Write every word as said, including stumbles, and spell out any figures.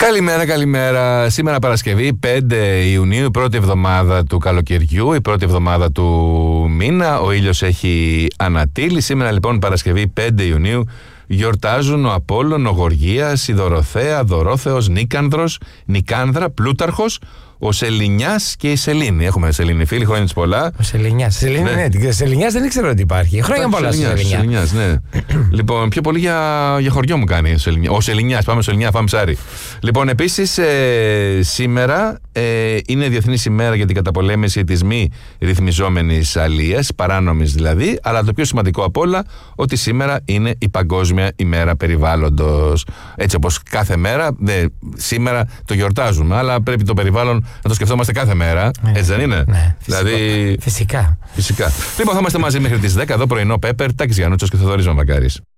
Καλημέρα, καλημέρα. Σήμερα Παρασκευή, πέντε Ιουνίου, η πρώτη εβδομάδα του καλοκαιριού, η πρώτη εβδομάδα του μήνα. Ο ήλιος έχει ανατείλει. Σήμερα λοιπόν Παρασκευή, πέντε Ιουνίου, γιορτάζουν ο Απόλλων, ο Γοργίας, η Δωροθέα, Δωρόθεος, Νίκανδρος, Νικάνδρα, Πλούταρχος, ο Σελινιάς και η Σελήνη. Έχουμε Σελήνη, φίλοι, χρόνια της πολλά. Ο Σελινιάς. Σελήνη, ναι, ναι. Σελινιάς δεν ήξερα ότι υπάρχει. Χρόνια πολλά στο Σελινιά. Σελινιάς, ναι. Λοιπόν, πιο πολύ για, για χωριό μου κάνει ο Σελινιάς. Πάμε στο Σελινιά, φάμε ψάρι. Λοιπόν, επίσης, ε, σήμερα ε, είναι Διεθνής ημέρα για την καταπολέμηση της μη ρυθμιζόμενης αλίας, παράνομης δηλαδή. Αλλά το πιο σημαντικό απ' όλα, ότι σήμερα είναι η Παγκόσμια ημέρα περιβάλλοντος. Έτσι όπως κάθε μέρα, δε, σήμερα το γιορτάζουμε, αλλά πρέπει το περιβάλλον να το σκεφτόμαστε κάθε μέρα. Ναι, έτσι δεν είναι? Ναι, δηλαδή... φυσικά. Φυσικά. Λοιπόν, θα είμαστε μαζί μέχρι τις δέκα εδώ πρωινό Πέπερ, Τάκης Γιαννούτσος και Θοδωρής Μαμβακάρης.